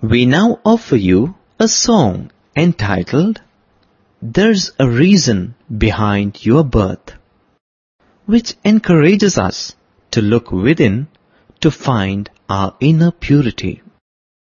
We now offer you a song entitled There's a Reason Behind Your Birth, which encourages us to look within to find our inner purity.